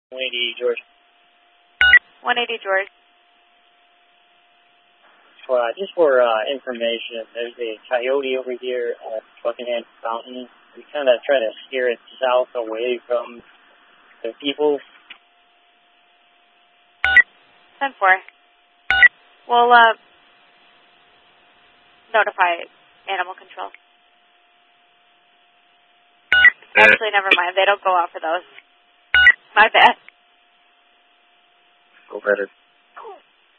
180 George. 180 George. Just for information, there's a coyote over here at Buckingham Fountain. We kind of try to steer it south away from the people. 10-4. We'll notify animal control. Actually, never mind. They don't go out for those. My bad. Go better.